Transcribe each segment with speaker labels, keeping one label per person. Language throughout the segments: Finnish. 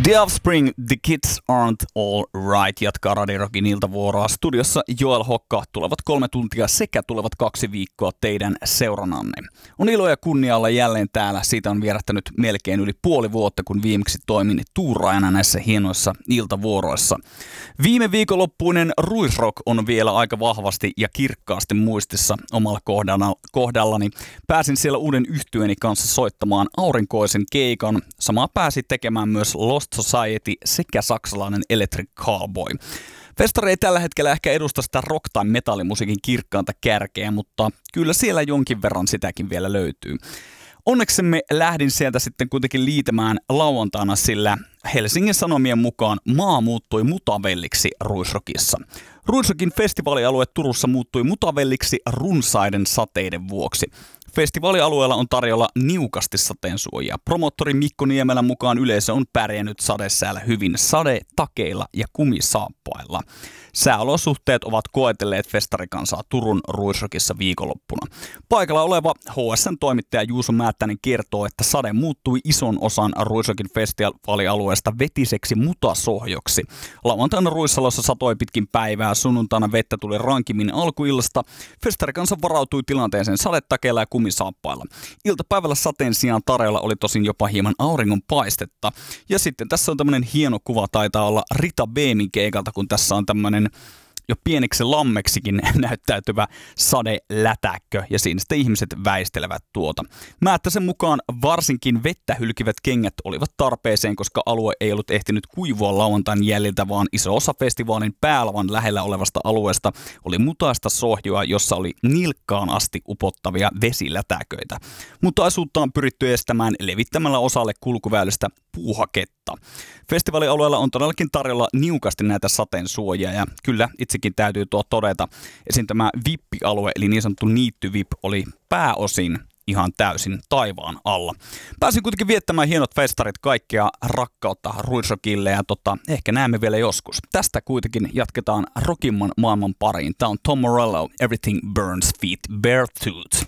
Speaker 1: The Offspring, The Kids Aren't All Right jatkaa Radio Rockin iltavuoroa. Studiossa Joel Hokka, tulevat 3 tuntia sekä tulevat 2 viikkoa teidän seurannanne. On ilo ja kunnia olla jälleen täällä. Siitä on vierähtänyt melkein yli puoli vuotta, kun viimeksi toimin tuuraajana näissä hienoissa iltavuoroissa. Viime viikonloppuinen Ruisrock on vielä aika vahvasti ja kirkkaasti muistissa omalla kohdallani. Pääsin siellä uuden yhtyeeni kanssa soittamaan aurinkoisen keikan. Samaa pääsi tekemään myös Lost Society sekä saksalainen Electric Callboy. Festari ei tällä hetkellä ehkä edusta sitä rock- tai metallimusiikin kirkkaanta kärkeä, mutta kyllä siellä jonkin verran sitäkin vielä löytyy. Onneksemme lähdin sieltä sitten kuitenkin liitämään lauantaina, sillä Helsingin Sanomien mukaan maa muuttui mutavelliksi Ruisrockissa. Ruisrockin festivaalialue Turussa muuttui mutavelliksi runsaiden sateiden vuoksi. Festivaalialueella on tarjolla niukasti sateensuojia. Promottori Mikko Niemelän mukaan yleisö on pärjännyt sadesäällä hyvin sadetakeilla ja kumisaappailla. Sääolosuhteet ovat koetelleet festarikansaa Turun Ruisrockissa viikonloppuna. Paikalla oleva HSN-toimittaja Juuso Määttänen kertoo, että sade muuttui ison osan Ruisrockin festivaalialueesta vetiseksi mutasohjoksi. Lauantaina Ruissalossa satoi pitkin päivää, sunnuntaina vettä tuli rankimmin alkuillasta. Festarikansa varautui tilanteeseen sadetakeilla ja kumisaappailla. Iltapäivällä sateen sijaan tarjolla oli tosin jopa hieman auringonpaistetta. Ja sitten tässä on tämmöinen hieno kuva, taitaa olla Rita Beemin keikalta, kun tässä on tämmöinen jo pieneksi lammeksikin näyttäytyvä sadelätäkkö, ja siinä sitten ihmiset väistelevät tuota. Määttäsen mukaan varsinkin vettä hylkivät kengät olivat tarpeeseen, koska alue ei ollut ehtinyt kuivua lauantain jäljiltä, vaan iso osa festivaalin päälavan lähellä olevasta alueesta oli mutaista sohjoa, jossa oli nilkkaan asti upottavia vesilätäköitä. Mutaisuutta on pyritty estämään levittämällä osalle kulkuväylistä puuhaketta. Festivaalialueella on todellakin tarjolla niukasti näitä sateensuojia, ja kyllä itsekin täytyy todeta, esim. Tämä VIP-alue, eli niin sanottu niitty-VIP, oli pääosin ihan täysin taivaan alla. Pääsin kuitenkin viettämään hienot festarit, kaikkea rakkautta Ruisrockille, ja ehkä näemme vielä joskus. Tästä kuitenkin jatketaan rockimman maailman pariin. Tämä on Tom Morello, Everything Burns Feet Baretooth.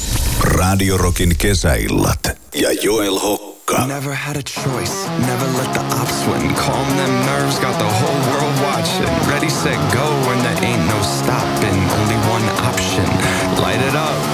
Speaker 2: Radio Rockin kesäillat ja Joel Hokka.
Speaker 3: Never had a choice, never let the ops win. Calm them nerves, got the whole world watching. Ready, set, go, and there ain't no stopping. Only one option, light it up.